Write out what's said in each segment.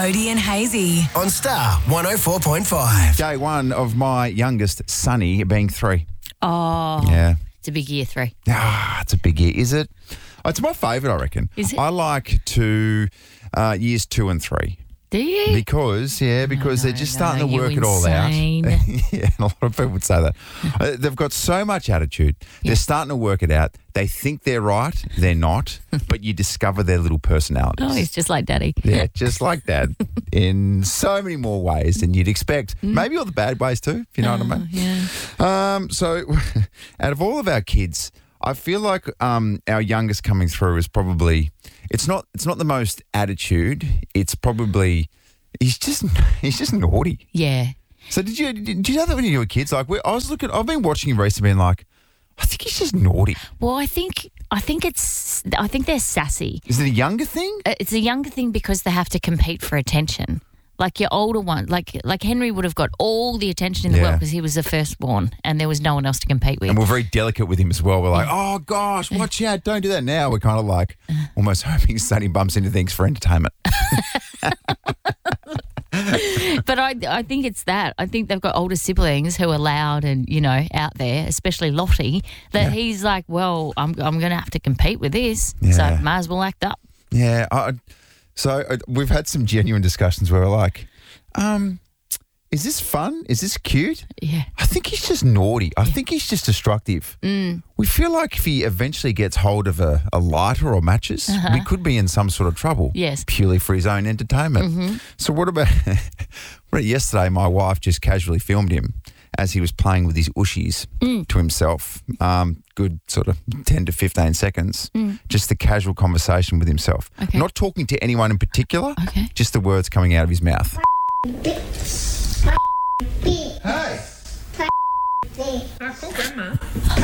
Jody and Hazy on Star 104.5. Day one of my youngest, Sonny, being 3. Oh, Yeah. it's a big year 3. It's a big year. Is it? Oh, it's my favourite, I reckon. Is it? I like years 2 and 3. Do you? Because they're just starting to you're work it all out. insane. Yeah, and a lot of people would say that. They've got so much attitude. They're starting to work it out. They think they're right. They're not. But you discover their little personalities. Oh, he's just like Daddy. Yeah, just like that in so many more ways than you'd expect. Maybe all the bad ways too, if you know what I mean. Yeah. So out of all of our kids, I feel like our youngest coming through is probably it's not the most attitude. It's probably he's just naughty. Yeah. So did you know that when you were kids? Like I've been watching him recently and like I think he's just naughty. Well, I think they're sassy. Is it a younger thing? It's a younger thing because they have to compete for attention. Like your older one, like Henry would have got all the attention in the world because he was the firstborn and there was no one else to compete with. And we're very delicate with him as well. We're like, oh gosh, watch out, don't do that now. We're kind of like almost hoping Sonny bumps into things for entertainment. But I think it's that. I think they've got older siblings who are loud and, out there, especially Lottie, that he's like, well, I'm going to have to compete with this, so might as well act up. Yeah. So we've had some genuine discussions where we're like, is this fun? Is this cute? Yeah. I think he's just naughty. I think he's just destructive. We feel like if he eventually gets hold of a lighter or matches, we could be in some sort of trouble. Yes. Purely for his own entertainment. So what about yesterday my wife just casually filmed him as he was playing with his ushies to himself. Good sort of 10 to 15 seconds. Just the casual conversation with himself. Okay. Not talking to anyone in particular. Okay. Just the words coming out of his mouth. Hey! Cool, Grandma.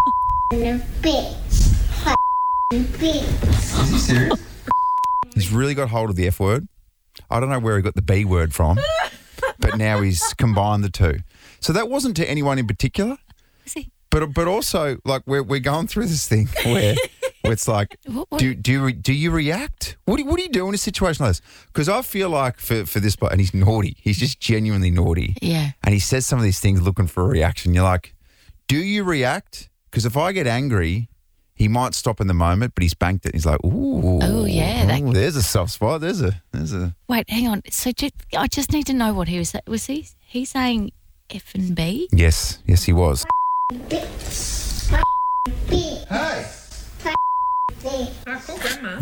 Is he serious? He's really got hold of the F word. I don't know where he got the B word from, but now he's combined the two. So that wasn't to anyone in particular, but also like we're going through this thing where it's like, do you react? What do you do in a situation like this? Because I feel like for this bloke, and he's naughty. He's just genuinely naughty. Yeah. And he says some of these things looking for a reaction. You're like, do you react? Because if I get angry, he might stop in the moment, but he's banked it. He's like, ooh. Oh, yeah. Ooh, there's a soft spot. There's a. Wait, hang on. So I just need to know what he was saying. Was he saying F and B? Yes, he was. Hey! Cool, Grandma.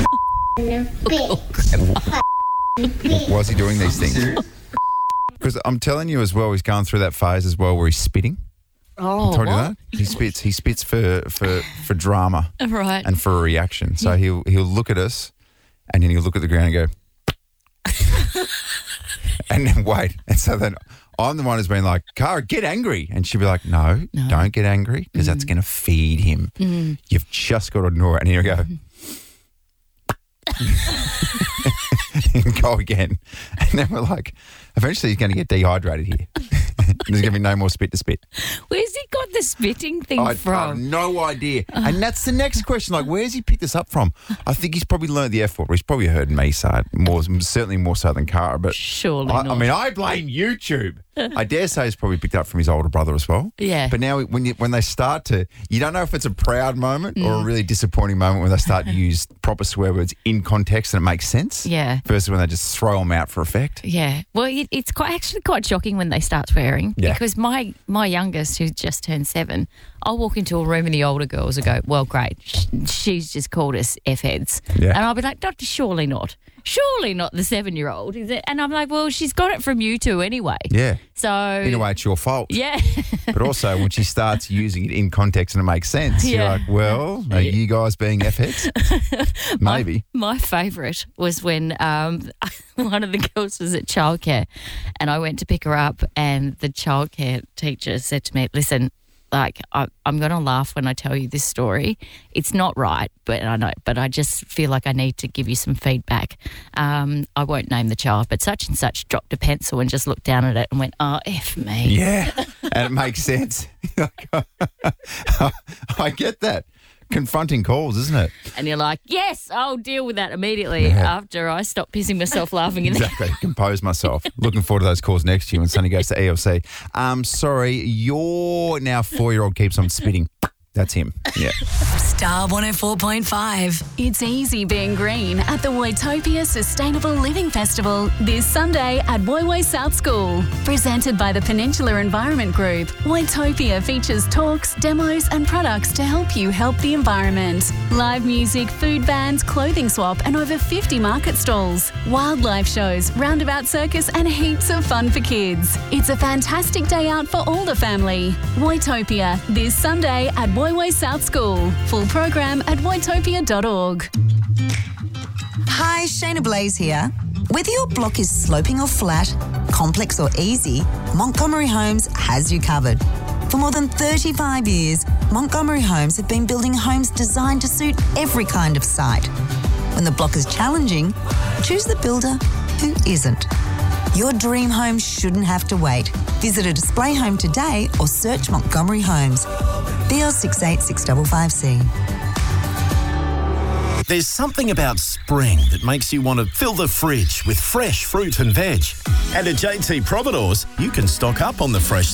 Why is he doing these things? Because I'm telling you as well, he's going through that phase as well where he's spitting. Oh, I told you what? that? He spits for drama Right. and for a reaction. So he'll look at us and then he'll look at the ground and go and then wait. And so then I'm the one who's been like, Cara, get angry. And she'll be like, no. Don't get angry because that's going to feed him. You've just got to ignore it. And he'll go and go again. And then we're like, eventually he's going to get dehydrated here. There's going to be no more spit to spit. Where's he got the spitting thing I have from? no idea. And that's the next question. Like, where's he picked this up from? I think he's probably learned the F word. He's probably heard me say it certainly more so than Cara. But Surely I not. mean, I blame YouTube. I dare say he's probably picked up from his older brother as well. Yeah. But now when they start to, you don't know if it's a proud moment or a really disappointing moment when they start to use proper swear words in context and it makes sense. Yeah. Versus when they just throw them out for effect. Yeah. Well, it's actually quite shocking when they start swearing. Yeah. Because my youngest, who just turned 7, I'll walk into a room and the older girls will go, well, great, she's just called us F-heads. Yeah. And I'll be like, surely not. Surely not the 7-year-old. Is it? And I'm like, well, she's got it from you two anyway. Yeah. So. In a way, it's your fault. Yeah. But also, when she starts using it in context and it makes sense, you're like, well, are you guys being F-heads? Maybe. My favourite was when one of the girls was at childcare and I went to pick her up and the childcare teacher said to me, listen, like, I'm going to laugh when I tell you this story. It's not right, but I know. But I just feel like I need to give you some feedback. I won't name the child, but such and such dropped a pencil and just looked down at it and went, oh, F me. Yeah, and it makes sense. I get that. confronting calls, isn't it? And you're like, yes, I'll deal with that immediately after I stop pissing myself laughing. Exactly. Compose myself. Looking forward to those calls next year when Sonny goes to ELC. Sorry, your now 4-year-old keeps on spitting. That's him. Yeah. Star 104.5. It's easy being green at the Waitopia Sustainable Living Festival this Sunday at Woy Woy South School. Presented by the Peninsula Environment Group, Waitopia features talks, demos and products to help you help the environment. Live music, food bands, clothing swap and over 50 market stalls. Wildlife shows, roundabout circus and heaps of fun for kids. It's a fantastic day out for all the family. Waitopia this Sunday at Woy Woy South School. Full program at waitopia.org. Hi, Shayna Blaze here. Whether your block is sloping or flat, complex or easy, Montgomery Homes has you covered. For more than 35 years, Montgomery Homes have been building homes designed to suit every kind of site. When the block is challenging, choose the builder who isn't. Your dream home shouldn't have to wait. Visit a display home today or search Montgomery Homes. BL68655C. There's something about spring that makes you want to fill the fridge with fresh fruit and veg. And at JT Providores, you can stock up on the fresh